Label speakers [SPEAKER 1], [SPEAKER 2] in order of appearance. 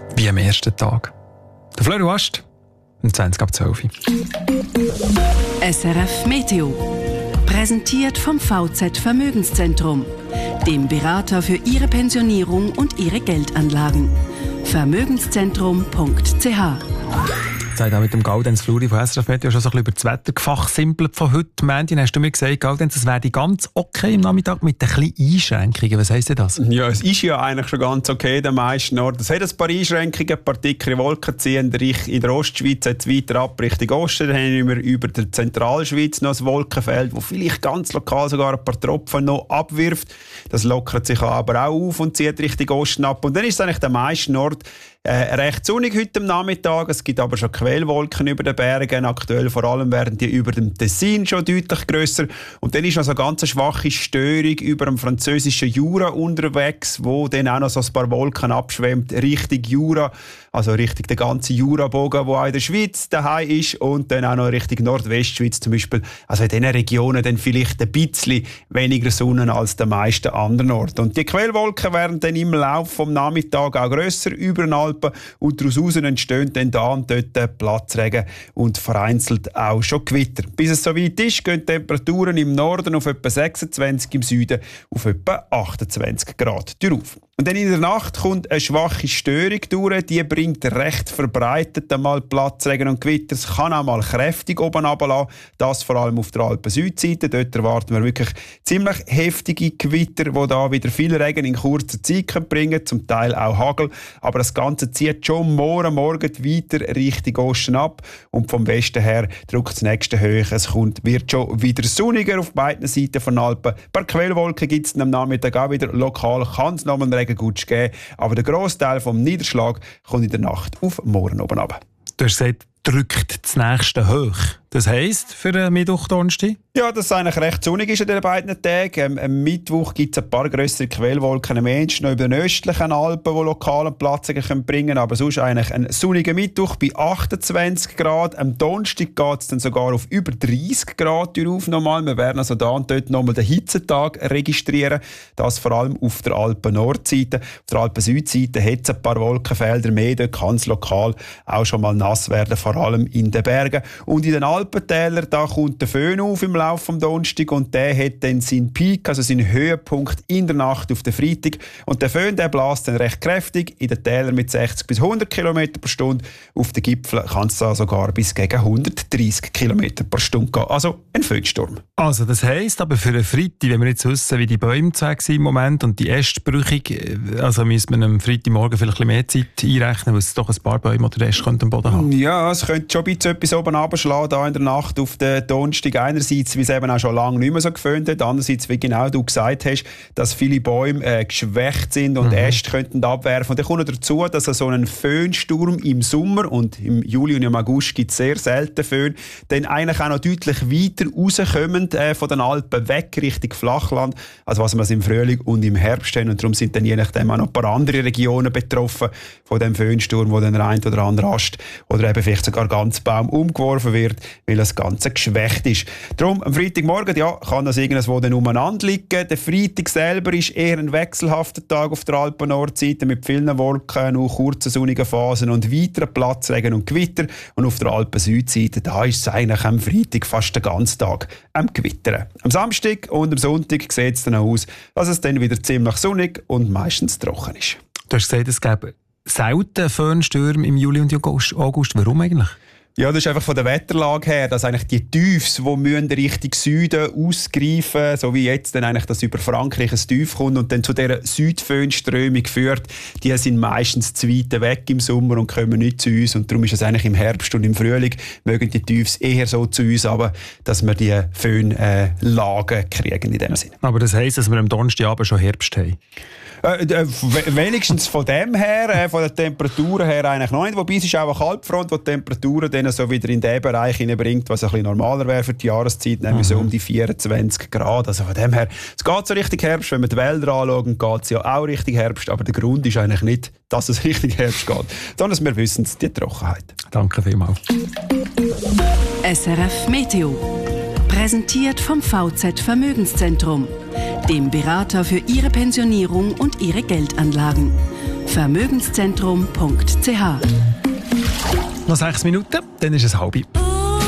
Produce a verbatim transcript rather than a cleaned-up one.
[SPEAKER 1] wie am ersten Tag. Der Florian Ast, um zwanzig ab zwölf.
[SPEAKER 2] S R F Meteo. Präsentiert vom V Z Vermögenszentrum, dem Berater für Ihre Pensionierung und Ihre Geldanlagen. Vermögenszentrum punkt c h.
[SPEAKER 1] Sagt auch mit dem Gaudenz Fluri von S R F Meteo schon so ein bisschen über das Wetter gefachsimpelt von heute. Mandy, hast du mir gesagt, Gaudenz, es wäre ganz okay im Nachmittag mit ein bisschen Einschränkungen. Was heisst denn das?
[SPEAKER 3] Ja, es ist ja eigentlich schon ganz okay in den meisten Orten. Es hat ein paar Einschränkungen, ein paar dickere Wolken ziehen. In der Ostschweiz jetzt weiter ab Richtung Osten. Dann haben wir über der Zentralschweiz noch ein Wolkenfeld, das vielleicht ganz lokal sogar ein paar Tropfen noch abwirft. Das lockert sich aber auch auf und zieht Richtung Osten ab. Und dann ist es eigentlich der meisten Orten Äh, recht sonnig heute am Nachmittag. Es gibt aber schon Quellwolken über den Bergen. Aktuell vor allem werden die über dem Tessin schon deutlich grösser. Und dann ist noch so eine ganz schwache Störung über dem französischen Jura unterwegs, wo dann auch noch so ein paar Wolken abschwemmt Richtung Jura, also Richtung den ganzen Jurabogen, der auch in der Schweiz daheim ist, und dann auch noch Richtung Nordwestschweiz zum Beispiel. Also in diesen Regionen dann vielleicht ein bisschen weniger Sonne als den meisten anderen Orten. Und die Quellwolken werden dann im Laufe des Nachmittags auch grösser über den Alpen, und daraus entstehen dann da und dort Platzregen und vereinzelt auch schon Gewitter. Bis es soweit ist, gehen die Temperaturen im Norden auf etwa sechsundzwanzig, im Süden auf etwa achtundzwanzig Grad drauf. Und dann in der Nacht kommt eine schwache Störung durch, die bringt recht verbreitet einmal Platzregen und Gewitter. Es kann auch mal kräftig oben runterlassen, das vor allem auf der Alpen-Südseite. Dort erwarten wir wirklich ziemlich heftige Gewitter, die da wieder viel Regen in kurzer Zeit bringen können, zum Teil auch Hagel. Aber das Ganze zieht schon morgen Morgen weiter Richtung Osten ab, und vom Westen her drückt das nächste hoch. Es kommt, wird schon wieder sonniger auf beiden Seiten von Alpen. Ein paar Quellwolken gibt es am Nachmittag auch wieder. Lokal kann es noch einen Regen gut geben, aber der Grossteil vom Niederschlag kommt in der Nacht auf morgen oben runter.
[SPEAKER 1] Du hast gesagt, drückt das nächste hoch. Das heisst für den Mittwoch, Donnerstag?
[SPEAKER 3] Ja, dass es eigentlich recht sonnig ist an diesen beiden Tagen. Ähm, am Mittwoch gibt es ein paar grössere Quellwolken, am Ende noch über den östlichen Alpen, die lokalen Platzungen bringen können. Aber sonst eigentlich ein sonniger Mittwoch bei achtundzwanzig Grad. Am Donnerstag geht es dann sogar auf über dreißig Grad auf nochmal. Wir werden also da und dort nochmal den Hitzetag registrieren. Das vor allem auf der Alpen-Nordseite. Auf der Alpen-Südseite hat es ein paar Wolkenfelder mehr. Dort kann es lokal auch schon mal nass werden, vor allem in den Bergen. Und in den Alpentälern, da kommt der Föhn auf im Laufe des Donnerstag, und der hat dann seinen Peak, also seinen Höhepunkt in der Nacht auf den Freitag. Und der Föhn, der bläst dann recht kräftig in den Tälern mit sechzig bis hundert Kilometer pro Stunde. Auf den Gipfeln kann es da sogar bis gegen hundertdreissig Kilometer pro Stunde gehen. Also ein Föhnsturm.
[SPEAKER 1] Also das heisst aber für einen Freitag, wenn wir jetzt wissen, wie die Bäume zu sind im Moment und die Ästbrüchung, also müsste man am Freitagmorgen vielleicht ein bisschen mehr Zeit einrechnen, weil es doch ein paar Bäume oder Äste am Boden haben.
[SPEAKER 3] Ja, es könnte schon ein bisschen etwas oben runterschlagen da in der Nacht auf den Donnerstag. Einerseits, wie es eben auch schon lange nicht mehr so geföhnt hat. Andererseits, wie genau du gesagt hast, dass viele Bäume äh, geschwächt sind und mhm. Äste könnten abwerfen. Und dann kommt noch dazu, dass so ein Föhnsturm im Sommer, und im Juli und im August gibt es sehr selten Föhn, dann eigentlich auch noch deutlich weiter rauskommen äh, von den Alpen weg Richtung Flachland, also was wir im Frühling und im Herbst haben. Und darum sind dann je nachdem auch noch ein paar andere Regionen betroffen von dem Föhnsturm, wo dann der ein oder andere Ast oder eben vielleicht sogar ganz Baum umgeworfen wird, weil das Ganze geschwächt ist. Darum, am Freitagmorgen, ja, kann das irgendwo dann umeinander liegen. Der Freitag selber ist eher ein wechselhafter Tag auf der Alpen-Nordseite mit vielen Wolken, nur kurzen sonnigen Phasen und weiteren Platzregen und Gewitter. Und auf der Alpen-Südseite, da ist es eigentlich am Freitag fast den ganzen Tag am Gewittern. Am Samstag und am Sonntag sieht es dann aus, dass es dann wieder ziemlich sonnig und meistens trocken ist.
[SPEAKER 1] Du hast gesagt, es gäbe selten Föhnstürme im Juli und August. Warum eigentlich?
[SPEAKER 3] Ja, das ist einfach von der Wetterlage her, dass eigentlich die Tiefs, die müssen Richtung Süden ausgreifen, so wie jetzt dann eigentlich das über Frankreich ein Tief kommt und dann zu dieser Südföhnströmung führt, die sind meistens zu weit weg im Sommer und kommen nicht zu uns, und darum ist es eigentlich im Herbst und im Frühling mögen die Tiefs eher so zu uns, aber dass wir die Föhnlagen äh, kriegen in dem Sinne.
[SPEAKER 1] Aber das heisst, dass wir am Donnerstagabend schon Herbst haben?
[SPEAKER 3] Äh, äh, wenigstens von dem her, äh, von den Temperaturen her eigentlich noch nicht. Wobei es ist auch eine Kaltfront, die die Temperaturen dann so wieder in den Bereich hineinbringt, was ein bisschen normaler wäre für die Jahreszeit, nämlich mhm. so um die vierundzwanzig Grad. Also von dem her, es geht so richtig Herbst. Wenn wir die Wälder anschauen, geht es ja auch richtig Herbst. Aber der Grund ist eigentlich nicht, dass es richtig Herbst geht, sondern wir wissen es, die Trockenheit.
[SPEAKER 1] Danke vielmals.
[SPEAKER 2] S R F Meteo. Präsentiert vom V Z Vermögenszentrum, dem Berater für Ihre Pensionierung und Ihre Geldanlagen. vermögenszentrum punkt c h.
[SPEAKER 1] Noch sechs Minuten, dann ist es halb.